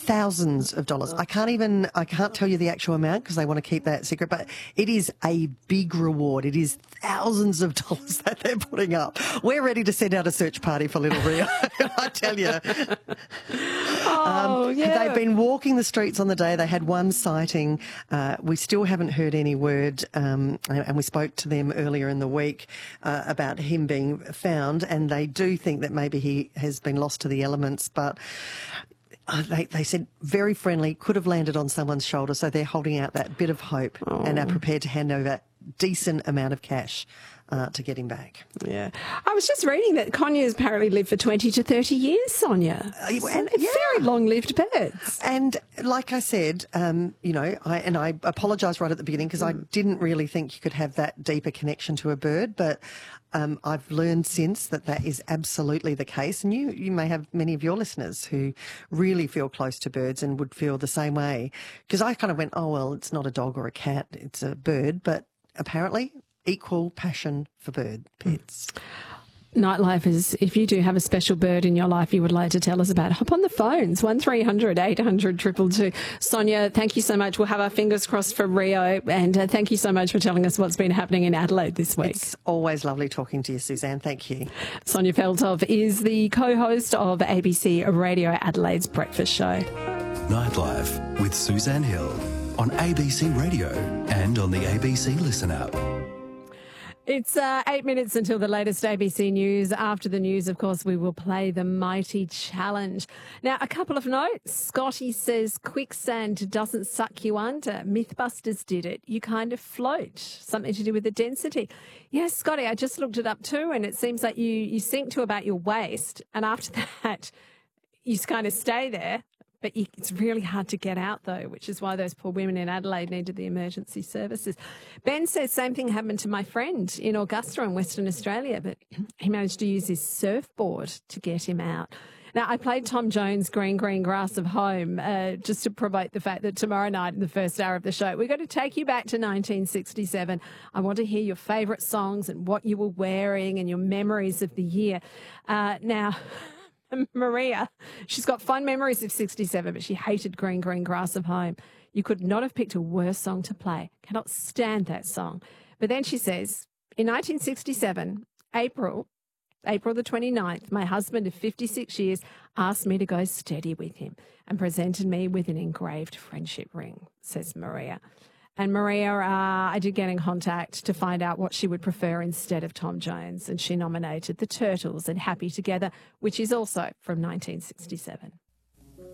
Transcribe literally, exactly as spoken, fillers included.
thousands of dollars. I can't even, I can't tell you the actual amount because they want to keep that secret, but it is a big reward. It is thousands of dollars that they're putting up. We're ready to send out a search party for little Rio, I tell you. Oh, um, yeah. They've been walking the streets on the day. They had one sighting. Uh, we still haven't heard any word, um, and we spoke to them earlier in the week uh, about him being found, and they do think that maybe he has been lost to the elements, but uh, they, they said very friendly, could have landed on someone's shoulder, so they're holding out that bit of hope oh. and are prepared to hand over a decent amount of cash Uh, to get him back. Yeah. I was just reading that conures apparently live for twenty to thirty years, Sonia. Uh, and and, yeah. Very long-lived birds. And like I said, um, you know, I, and I apologise right at the beginning because mm. I didn't really think you could have that deeper connection to a bird, but um, I've learned since that that is absolutely the case. And you, you may have many of your listeners who really feel close to birds and would feel the same way. Because I kind of went, oh, well, it's not a dog or a cat, it's a bird, but apparently equal passion for bird pets. Nightlife is, if you do have a special bird in your life you would like to tell us about, hop on the phones, one three hundred eight hundred two two two. Sonia, thank you so much. We'll have our fingers crossed for Rio, and uh, thank you so much for telling us what's been happening in Adelaide this week. It's always lovely talking to you, Suzanne. Thank you. Sonia Feldhoff is the co-host of A B C Radio Adelaide's Breakfast Show. Nightlife with Suzanne Hill on A B C Radio and on the A B C Listen app. It's uh, eight minutes until the latest A B C News. After the news, of course, we will play the Mighty Challenge. Now, a couple of notes. Scotty says quicksand doesn't suck you under. Mythbusters did it. You kind of float. Something to do with the density. Yes, Scotty, I just looked it up too, and it seems like you, you sink to about your waist, and after that, you just kind of stay there. But you, it's really hard to get out, though, which is why those poor women in Adelaide needed the emergency services. Ben says same thing happened to my friend in Augusta in Western Australia, but he managed to use his surfboard to get him out. Now, I played Tom Jones' Green, Green Grass of Home uh, just to promote the fact that tomorrow night in the first hour of the show, we're going to take you back to nineteen sixty-seven. I want to hear your favourite songs and what you were wearing and your memories of the year. Uh, now... Maria, she's got fond memories of sixty-seven, but she hated Green, Green Grass of Home. You could not have picked a worse song to play. Cannot stand that song. But then she says, in nineteen sixty-seven, April, April the twenty-ninth, my husband of fifty-six years asked me to go steady with him and presented me with an engraved friendship ring, says Maria. And Maria, uh, I did get in contact to find out what she would prefer instead of Tom Jones, and she nominated the Turtles and Happy Together, which is also from nineteen sixty-seven.